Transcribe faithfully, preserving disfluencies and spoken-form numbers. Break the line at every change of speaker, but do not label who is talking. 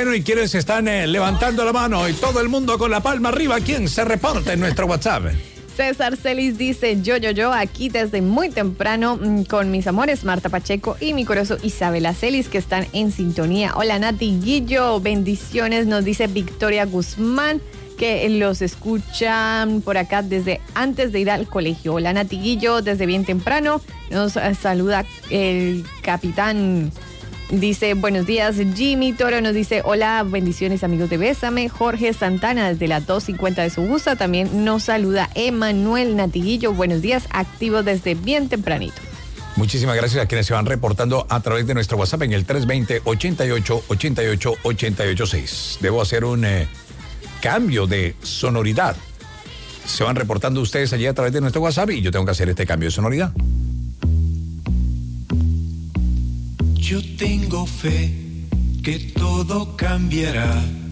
Bueno, ¿y quiénes están eh, levantando la mano? Y todo el mundo con la palma arriba. ¿Quién se reporta en nuestro WhatsApp?
César Celis dice, yo, yo, yo, aquí desde muy temprano mmm, con mis amores Marta Pacheco y mi corazón Isabela Celis, que están en sintonía. Hola, Nati Guillo, bendiciones, nos dice Victoria Guzmán, que los escuchan por acá desde antes de ir al colegio. Hola, Nati Guillo, desde bien temprano. Nos uh, saluda el capitán. Dice, buenos días, Jimmy Toro nos dice, hola, bendiciones amigos de Bésame. Jorge Santana desde las dos cincuenta de Subusa también nos saluda. Emanuel Natiguillo, buenos días, activo desde bien tempranito.
Muchísimas gracias a quienes se van reportando a través de nuestro WhatsApp en el tres dos cero, ochenta y ocho, ochenta y ocho, ochenta y ocho seis. Debo hacer un eh, cambio de sonoridad. Se van reportando ustedes allí a través de nuestro WhatsApp y yo tengo que hacer este cambio de sonoridad.
Yo tengo fe que todo cambiará.